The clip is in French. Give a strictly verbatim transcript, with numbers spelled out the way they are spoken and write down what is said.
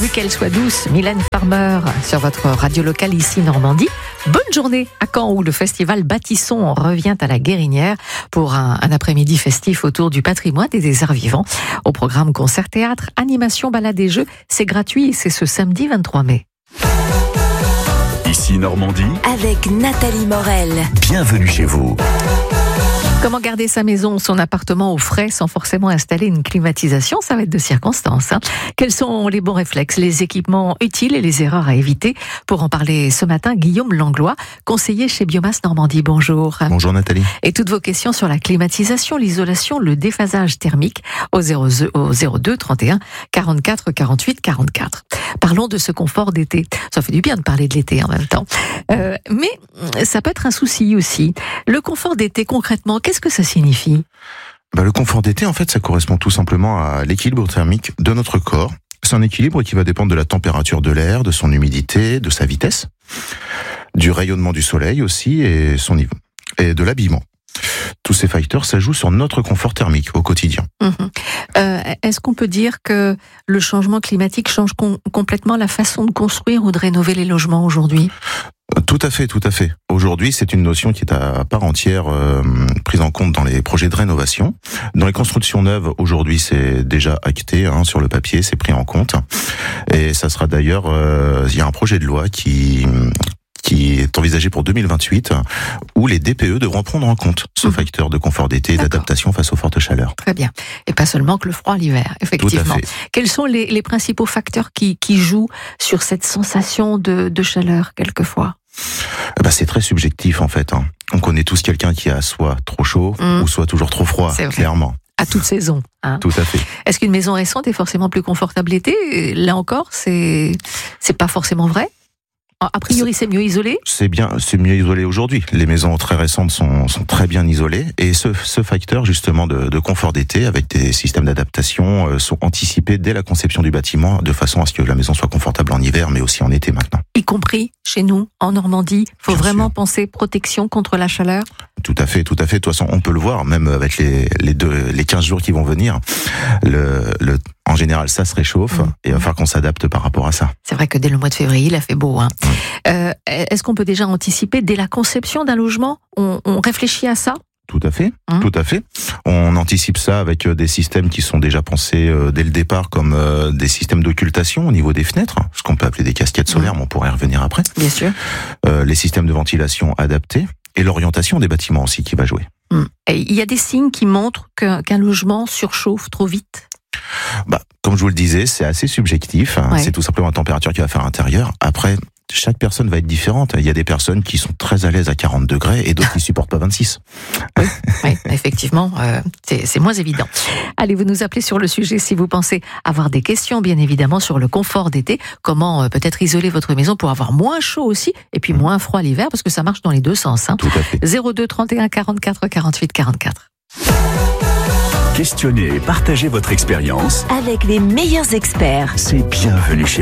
qu'elle soit douce. Mylène Farmer sur votre radio locale ici Normandie. Bonne journée à Caen où le festival Bâtissons revient à la Guérinière pour un, un après-midi festif autour du patrimoine et des arts vivants. Au programme concert théâtre, animation, balade et jeux. C'est gratuit et c'est ce samedi vingt-trois mai. Ici Normandie avec Nathalie Morel. Bienvenue chez vous. Comment garder sa maison, son appartement au frais sans forcément installer une climatisation? Ça va être de circonstance. Hein. Quels sont les bons réflexes, les équipements utiles et les erreurs à éviter? Pour en parler ce matin, Guillaume Langlois, conseiller chez Biomasse Normandie. Bonjour. Bonjour Nathalie. Et toutes vos questions sur la climatisation, l'isolation, le déphasage thermique au zéro deux trente et un quarante-quatre quarante-huit quarante-quatre. Parlons de ce confort d'été. Ça fait du bien de parler de l'été en même temps. Euh, mais ça peut être un souci aussi. Le confort d'été, concrètement, qu'est-ce que ça signifie? Bah, le confort d'été, en fait, ça correspond tout simplement à l'équilibre thermique de notre corps. C'est un équilibre qui va dépendre de la température de l'air, de son humidité, de sa vitesse, du rayonnement du soleil aussi et son niveau, et de l'habillement. Tous ces facteurs, ça joue sur notre confort thermique au quotidien. Mmh. Euh, est-ce qu'on peut dire que le changement climatique change com- complètement la façon de construire ou de rénover les logements aujourd'hui? Tout à fait, tout à fait. Aujourd'hui, c'est une notion qui est à part entière euh, prise en compte dans les projets de rénovation. Dans les constructions neuves, aujourd'hui, c'est déjà acté hein, sur le papier, c'est pris en compte. Et ça sera d'ailleurs, euh, il y a un projet de loi qui qui est envisagé pour deux mille vingt-huit, où les D P E devront prendre en compte ce mmh. facteur de confort d'été et D'accord. d'adaptation face aux fortes chaleurs. Très bien. Et pas seulement que le froid l'hiver, effectivement. Tout à fait. Quels sont les, les principaux facteurs qui, qui jouent sur cette sensation de, de chaleur, quelquefois? Bah, c'est très subjectif, en fait. Hein. On connaît tous quelqu'un qui a soit trop chaud, mmh. ou soit toujours trop froid, clairement. À toute saison. Hein. Tout à fait. Est-ce qu'une maison récente est forcément plus confortable l'été? Là encore, c'est, c'est pas forcément vrai? A priori, c'est mieux isolé? C'est bien, c'est mieux isolé aujourd'hui. Les maisons très récentes sont, sont très bien isolées. Et ce, ce facteur, justement, de, de confort d'été, avec des systèmes d'adaptation, euh, sont anticipés dès la conception du bâtiment, de façon à ce que la maison soit confortable en hiver, mais aussi en été maintenant. Y compris chez nous, en Normandie, il faut bien vraiment sûr. penser protection contre la chaleur? Tout à fait, tout à fait. De toute façon, on peut le voir, même avec les, les, deux, les quinze jours qui vont venir. Le, le, en général, ça se réchauffe, mmh. et il va falloir qu'on s'adapte par rapport à ça. C'est vrai que dès le mois de février, il a fait beau. Hein. Mmh. Euh, est-ce qu'on peut déjà anticiper, dès la conception d'un logement, on, on réfléchit à ça? Tout à fait, mmh. tout à fait. On anticipe ça avec des systèmes qui sont déjà pensés dès le départ comme des systèmes d'occultation au niveau des fenêtres, ce qu'on peut appeler des casquettes solaires, mmh. mais on pourrait y revenir après. Bien sûr. Euh, les systèmes de ventilation adaptés et l'orientation des bâtiments aussi qui va jouer. Mmh. Et il y a des signes qui montrent que, qu'un logement surchauffe trop vite? Bah, comme je vous le disais, c'est assez subjectif. Hein. Ouais. C'est tout simplement la température qui va faire à l'intérieur. Après, chaque personne va être différente. Il y a des personnes qui sont très à l'aise à quarante degrés et d'autres qui supportent pas vingt-six. Oui, oui effectivement, euh, c'est, c'est moins évident. Allez, vous nous appelez sur le sujet si vous pensez avoir des questions, bien évidemment, sur le confort d'été. Comment euh, peut-être isoler votre maison pour avoir moins chaud aussi et puis moins froid l'hiver, parce que ça marche dans les deux sens. Hein. Tout à fait. zéro deux trente et un quarante-quatre quarante-huit quarante-quatre. Questionnez et partagez votre expérience avec les meilleurs experts. C'est bienvenu chez